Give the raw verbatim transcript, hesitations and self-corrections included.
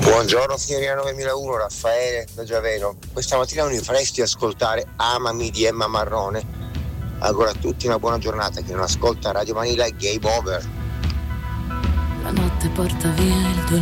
Buongiorno signorina novemilauno, Raffaele da Giaveno. Questa mattina mi faresti ascoltare Amami di Emma Marrone. Auguro a tutti una buona giornata. Chi non ascolta Radio Manila è game over. La notte porta via il